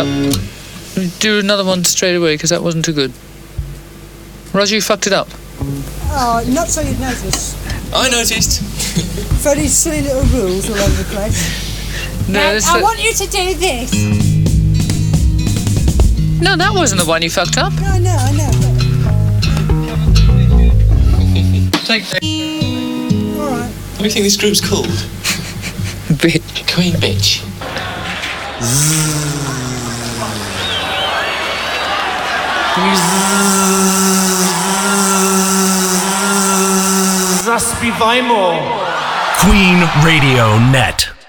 up. Do another one straight away, because that wasn't too good. Roger, you fucked it up. Oh, not so you'd notice. I noticed. Freddie's silly little rules all over the place. No, I want you to do this. No, that wasn't the one you fucked up. No, I know. Take that. All right. What do you think this group's called? Bitch. Queen Bitch. Zaspívajmo. Queen Radio Net.